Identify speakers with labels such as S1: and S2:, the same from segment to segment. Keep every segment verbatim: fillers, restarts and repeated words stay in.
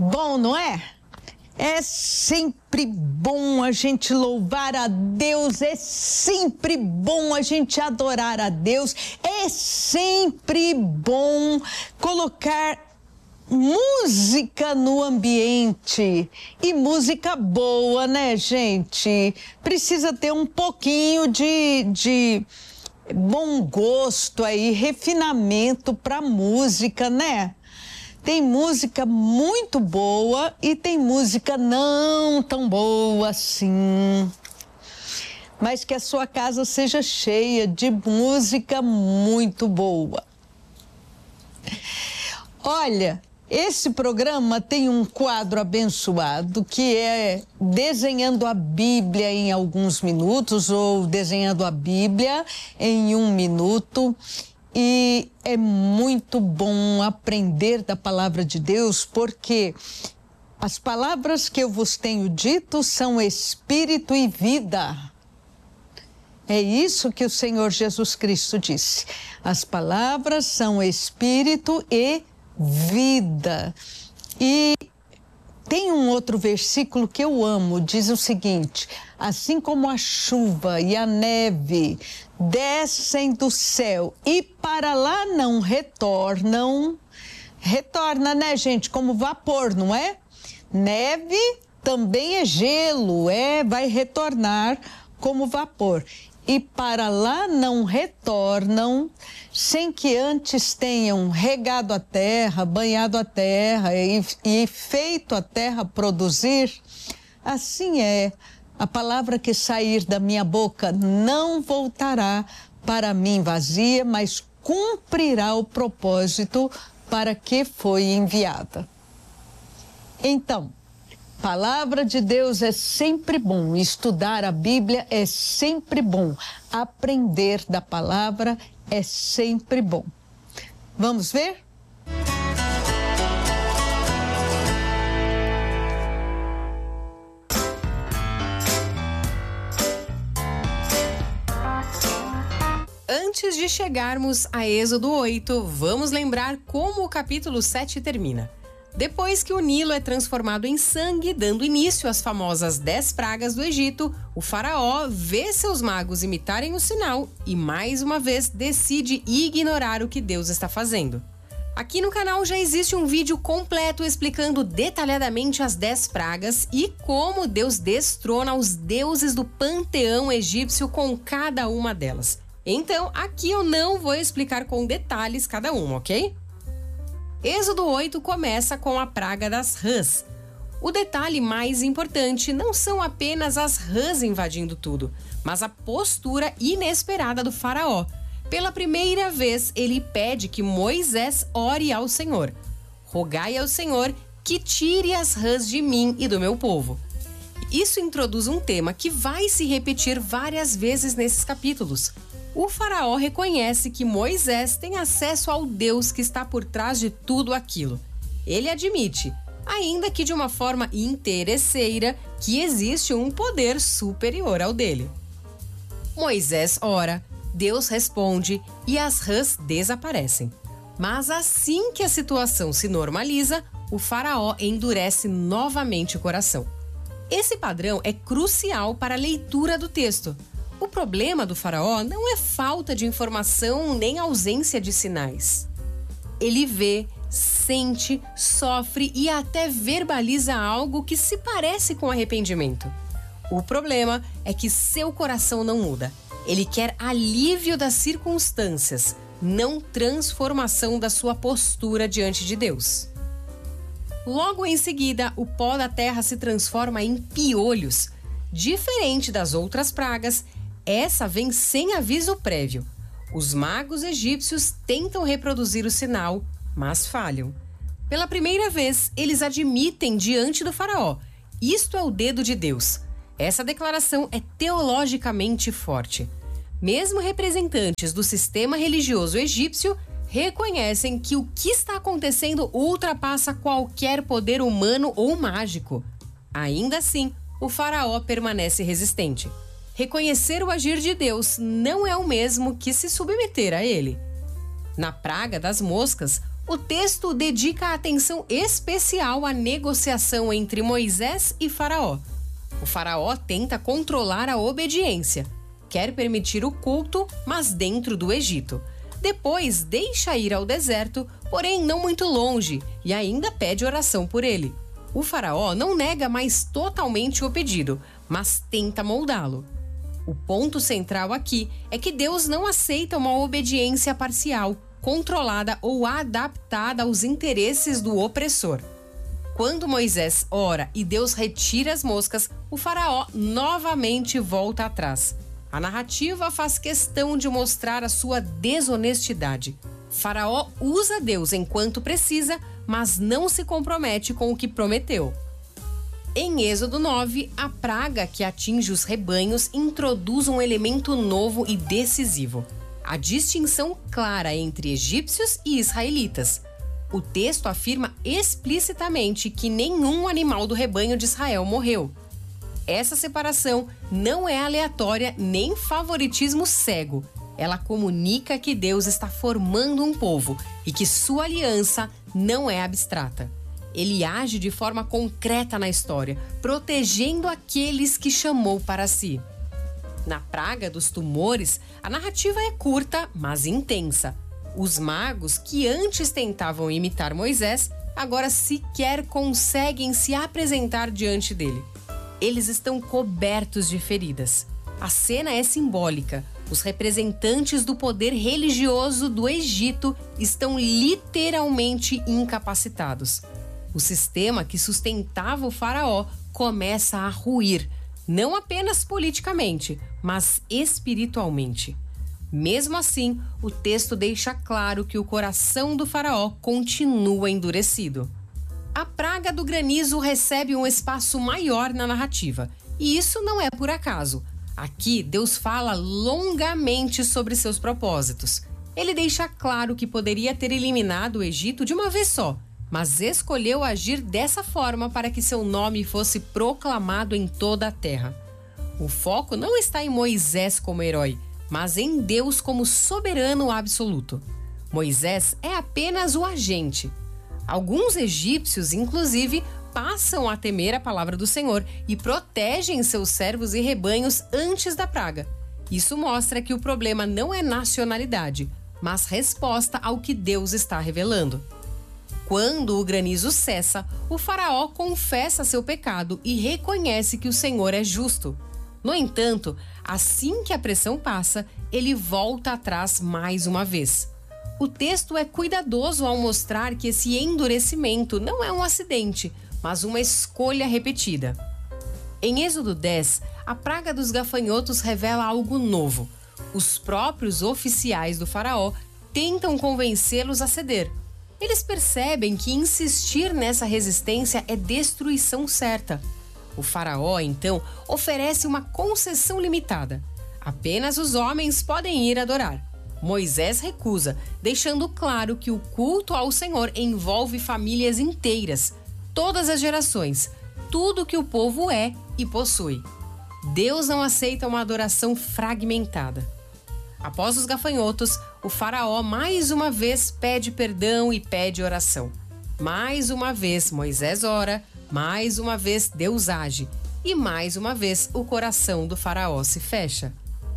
S1: Bom, não é? É sempre bom a gente louvar a Deus, é sempre bom a gente adorar a Deus, é sempre bom colocar música no ambiente. E música boa, né, gente? Precisa ter um pouquinho de, de bom gosto aí, refinamento para música, né? Tem música muito boa e tem música não tão boa assim. Mas que a sua casa seja cheia de música muito boa. Olha, esse programa tem um quadro abençoado que é Desenhando a Bíblia em alguns minutos ou Desenhando a Bíblia em um minuto. E é muito bom aprender da palavra de Deus, porque as palavras que eu vos tenho dito são espírito e vida. É isso que o Senhor Jesus Cristo disse. As palavras são espírito e vida. E tem um outro versículo que eu amo, diz o seguinte: assim como a chuva e a neve descem do céu e para lá não retornam, retorna, né, gente, como vapor, não é? Neve também é gelo, é, vai retornar como vapor. E para lá não retornam sem que antes tenham regado a terra, banhado a terra e, e feito a terra produzir. Assim é, a palavra que sair da minha boca não voltará para mim vazia, mas cumprirá o propósito para que foi enviada. Então, palavra de Deus é sempre bom, estudar a Bíblia é sempre bom, aprender da palavra é sempre bom. Vamos ver?
S2: Antes de chegarmos a Êxodo oito, vamos lembrar como o capítulo sete termina. Depois que o Nilo é transformado em sangue, dando início às famosas dez pragas do Egito, o faraó vê seus magos imitarem o sinal e, mais uma vez, decide ignorar o que Deus está fazendo. Aqui no canal já existe um vídeo completo explicando detalhadamente as dez pragas e como Deus destrona os deuses do panteão egípcio com cada uma delas. Então, aqui eu não vou explicar com detalhes cada uma, ok? Êxodo oito começa com a praga das rãs. O detalhe mais importante não são apenas as rãs invadindo tudo, mas a postura inesperada do faraó. Pela primeira vez, ele pede que Moisés ore ao Senhor. Rogai ao Senhor que tire as rãs de mim e do meu povo. Isso introduz um tema que vai se repetir várias vezes nesses capítulos. O faraó reconhece que Moisés tem acesso ao Deus que está por trás de tudo aquilo. Ele admite, ainda que de uma forma interesseira, que existe um poder superior ao dele. Moisés ora, Deus responde e as rãs desaparecem. Mas assim que a situação se normaliza, o faraó endurece novamente o coração. Esse padrão é crucial para a leitura do texto. O problema do faraó não é falta de informação nem ausência de sinais. Ele vê, sente, sofre e até verbaliza algo que se parece com arrependimento. O problema é que seu coração não muda. Ele quer alívio das circunstâncias, não transformação da sua postura diante de Deus. Logo em seguida, o pó da terra se transforma em piolhos. Diferente das outras pragas, essa vem sem aviso prévio. Os magos egípcios tentam reproduzir o sinal, mas falham. Pela primeira vez, eles admitem diante do faraó: isto é o dedo de Deus. Essa declaração é teologicamente forte. Mesmo representantes do sistema religioso egípcio reconhecem que o que está acontecendo ultrapassa qualquer poder humano ou mágico. Ainda assim, o faraó permanece resistente. Reconhecer o agir de Deus não é o mesmo que se submeter a ele. Na praga das moscas, O texto dedica atenção especial à negociação entre Moisés e Faraó. O Faraó tenta controlar a obediência, quer permitir o culto, mas dentro do Egito. Depois deixa ir ao deserto, porém não muito longe, e ainda pede oração por ele. O Faraó não nega mais totalmente o pedido, mas tenta moldá-lo. O ponto central aqui é que Deus não aceita uma obediência parcial, controlada ou adaptada aos interesses do opressor. Quando Moisés ora e Deus retira as moscas, o Faraó novamente volta atrás. A narrativa faz questão de mostrar a sua desonestidade. Faraó usa Deus enquanto precisa, mas não se compromete com o que prometeu. Em Êxodo nove, a praga que atinge os rebanhos introduz um elemento novo e decisivo: a distinção clara entre egípcios e israelitas. O texto afirma explicitamente que nenhum animal do rebanho de Israel morreu. Essa separação não é aleatória nem favoritismo cego. Ela comunica que Deus está formando um povo e que sua aliança não é abstrata. Ele age de forma concreta na história, protegendo aqueles que chamou para si. Na praga dos tumores, a narrativa é curta, mas intensa. Os magos, que antes tentavam imitar Moisés, agora sequer conseguem se apresentar diante dele. Eles estão cobertos de feridas. A cena é simbólica. Os representantes do poder religioso do Egito estão literalmente incapacitados. O sistema que sustentava o faraó começa a ruir, não apenas politicamente, mas espiritualmente. Mesmo assim, o texto deixa claro que o coração do faraó continua endurecido. A praga do granizo recebe um espaço maior na narrativa, e isso não é por acaso. Aqui, Deus fala longamente sobre seus propósitos. Ele deixa claro que poderia ter eliminado o Egito de uma vez só, mas escolheu agir dessa forma para que seu nome fosse proclamado em toda a terra. O foco não está em Moisés como herói, mas em Deus como soberano absoluto. Moisés é apenas o agente. Alguns egípcios, inclusive, passam a temer a palavra do Senhor e protegem seus servos e rebanhos antes da praga. Isso mostra que o problema não é nacionalidade, mas resposta ao que Deus está revelando. Quando o granizo cessa, o faraó confessa seu pecado e reconhece que o Senhor é justo. No entanto, assim que a pressão passa, ele volta atrás mais uma vez. O texto é cuidadoso ao mostrar que esse endurecimento não é um acidente, mas uma escolha repetida. Em Êxodo dez, a praga dos gafanhotos revela algo novo. Os próprios oficiais do faraó tentam convencê-los a ceder. Eles percebem que insistir nessa resistência é destruição certa. O faraó, então, oferece uma concessão limitada. Apenas os homens podem ir adorar. Moisés recusa, deixando claro que o culto ao Senhor envolve famílias inteiras, todas as gerações, tudo que o povo é e possui. Deus não aceita uma adoração fragmentada. Após os gafanhotos, o faraó mais uma vez pede perdão e pede oração. Mais uma vez Moisés ora, mais uma vez Deus age e mais uma vez o coração do faraó se fecha.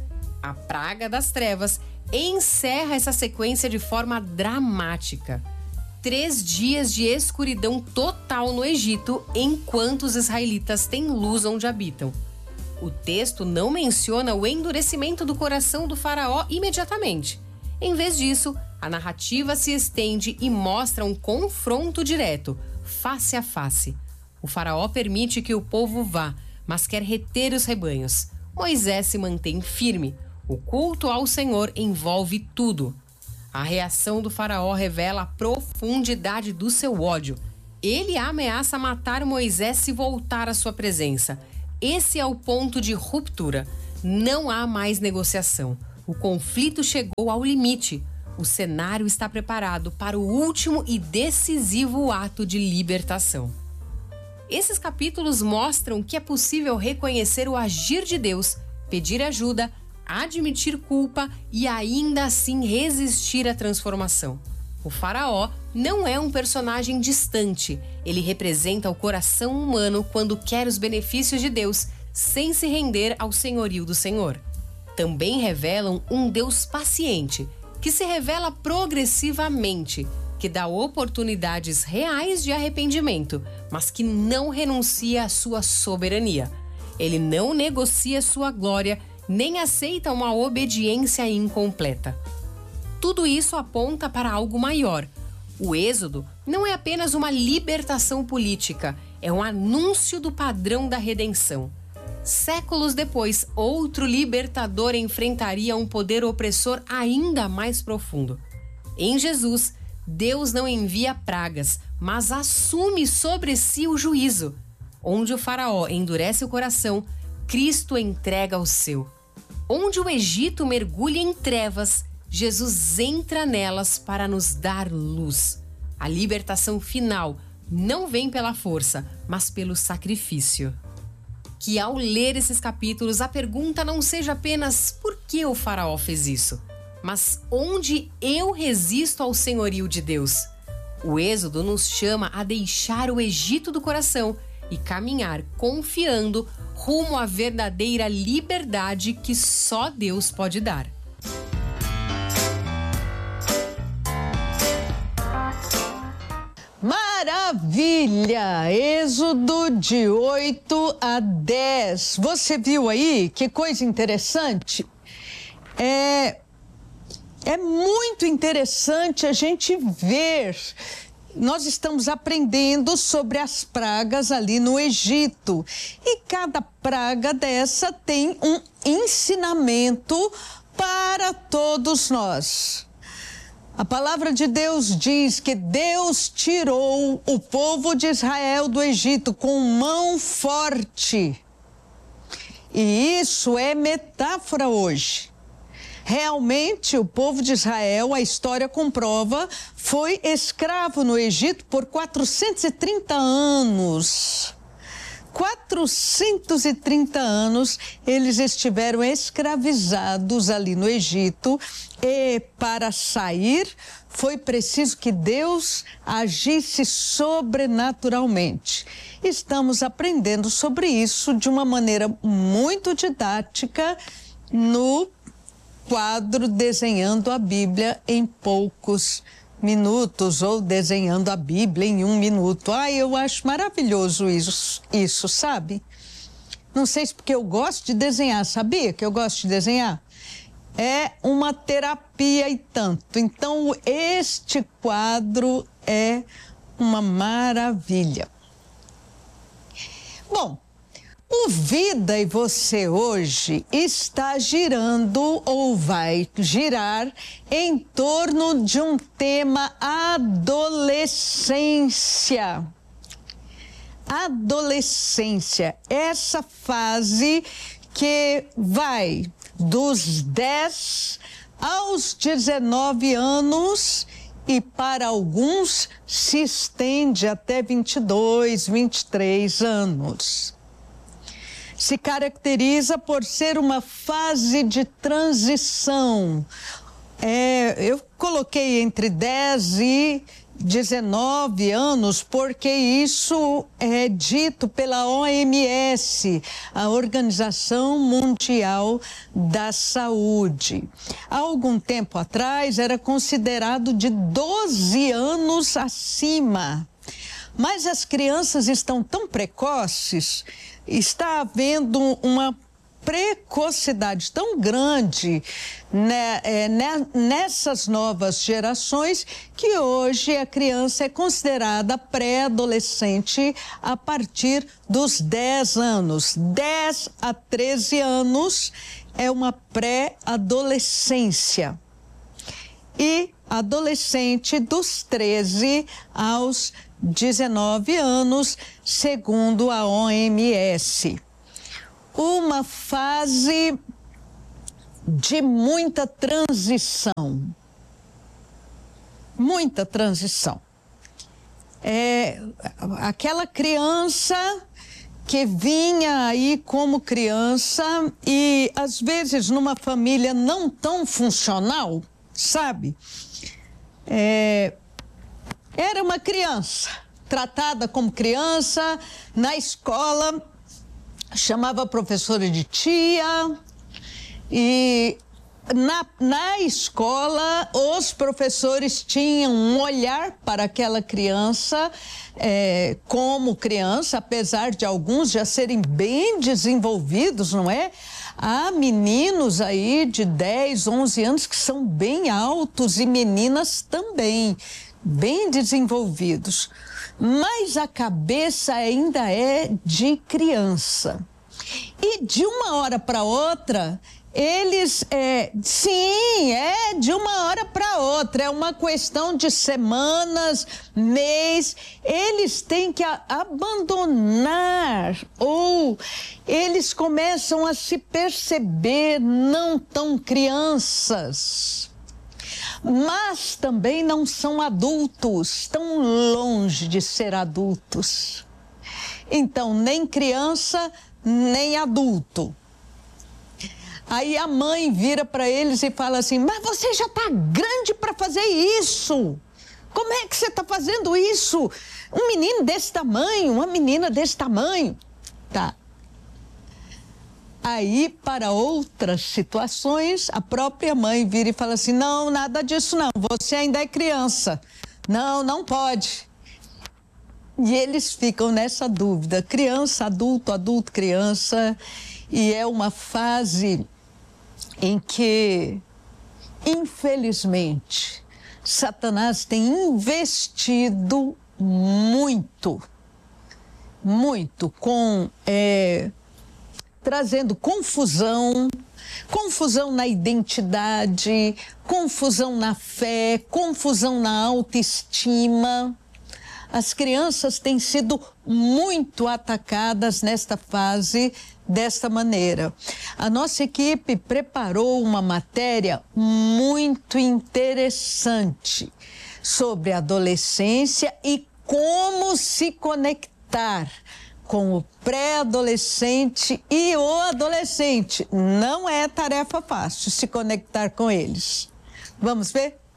S2: A praga das trevas encerra essa sequência de forma dramática. Três dias de escuridão total no Egito, enquanto os israelitas têm luz onde habitam. O texto não menciona o endurecimento do coração do faraó imediatamente. Em vez disso, a narrativa se estende e mostra um confronto direto, face a face. O faraó permite que o povo vá, mas quer reter os rebanhos. Moisés se mantém firme. O culto ao Senhor envolve tudo. A reação do faraó revela a profundidade do seu ódio. Ele ameaça matar Moisés se voltar à sua presença. Esse é o ponto de ruptura. Não há mais negociação. O conflito chegou ao limite. O cenário está preparado para o último e decisivo ato de libertação. Esses capítulos mostram que é possível reconhecer o agir de Deus, pedir ajuda, admitir culpa e ainda assim resistir à transformação. O faraó não é um personagem distante. Ele representa o coração humano quando quer os benefícios de Deus, sem se render ao senhorio do Senhor. Também revelam um Deus paciente, que se revela progressivamente, que dá oportunidades reais de arrependimento, mas que não renuncia à sua soberania. Ele não negocia sua glória, nem aceita uma obediência incompleta. Tudo isso aponta para algo maior. O Êxodo não é apenas uma libertação política, é um anúncio do padrão da redenção. Séculos depois, outro libertador enfrentaria um poder opressor ainda mais profundo. Em Jesus, Deus não envia pragas, mas assume sobre si o juízo. Onde o faraó endurece o coração, Cristo entrega o seu. Onde o Egito mergulha em trevas, Jesus entra nelas para nos dar luz. A libertação final não vem pela força, mas pelo sacrifício. Que ao ler esses capítulos, a pergunta não seja apenas por que o faraó fez isso, mas onde eu resisto ao senhorio de Deus. O Êxodo nos chama a deixar o Egito do coração e caminhar confiando rumo à verdadeira liberdade que só Deus pode dar.
S1: Maravilha! Êxodo de oito a dez. Você viu aí? Que coisa interessante. É, é muito interessante a gente ver. Nós estamos aprendendo sobre as pragas ali no Egito. E cada praga dessa tem um ensinamento para todos nós. A palavra de Deus diz que Deus tirou o povo de Israel do Egito com mão forte. E isso é metáfora hoje. Realmente, o povo de Israel, a história comprova, foi escravo no Egito por quatrocentos e trinta anos. quatrocentos e trinta anos eles estiveram escravizados ali no Egito. E para sair, foi preciso que Deus agisse sobrenaturalmente. Estamos aprendendo sobre isso de uma maneira muito didática no quadro Desenhando a Bíblia em Poucos Minutos, ou Desenhando a Bíblia em um Minuto. Ah, eu acho maravilhoso isso, isso, sabe? Não sei se porque eu gosto de desenhar, sabia que eu gosto de desenhar? É uma terapia e tanto. Então, este quadro é uma maravilha. Bom, o Vida e Você hoje está girando ou vai girar em torno de um tema adolescência. Adolescência, essa fase que vai dos dez aos dezenove anos e para alguns se estende até vinte e dois, vinte e três anos. Se caracteriza por ser uma fase de transição. É, eu coloquei entre dez e dezenove anos, porque isso é dito pela O M S, a Organização Mundial da Saúde. Há algum tempo atrás era considerado de doze anos acima. Mas as crianças estão tão precoces, está havendo uma precocidade tão grande, né, é, né, nessas novas gerações, que hoje a criança é considerada pré-adolescente a partir dos dez anos. dez a treze anos é uma pré-adolescência. E adolescente dos treze aos dezenove anos, segundo a O M S. Uma fase de muita transição. Muita transição. É aquela criança que vinha aí como criança e, às vezes, numa família não tão funcional, sabe? é, era uma criança, tratada como criança, na escola, chamava a professora de tia, e na, na escola os professores tinham um olhar para aquela criança é, como criança, apesar de alguns já serem bem desenvolvidos, não é? Há meninos aí de dez, onze anos que são bem altos e meninas também, bem desenvolvidos. Mas a cabeça ainda é de criança. E de uma hora para outra, eles, é, sim, é de uma hora para outra, é uma questão de semanas, mês, eles têm que a, abandonar ou eles começam a se perceber não tão crianças, mas também não são adultos, estão longe de ser adultos. Então, nem criança, nem adulto. Aí a mãe vira para eles e fala assim, mas você já está grande para fazer isso. Como é que você está fazendo isso? Um menino desse tamanho, uma menina desse tamanho. Tá. Aí, para outras situações, a própria mãe vira e fala assim, não, nada disso não, você ainda é criança. Não, não pode. E eles ficam nessa dúvida, criança, adulto, adulto, criança. E é uma fase em que, infelizmente, Satanás tem investido muito, muito com, é, trazendo confusão, confusão na identidade, confusão na fé, confusão na autoestima. As crianças têm sido muito atacadas nesta fase desta maneira. A nossa equipe preparou uma matéria muito interessante sobre a adolescência e como se conectar com o pré-adolescente e o adolescente. Não é tarefa fácil se conectar com eles. Vamos ver?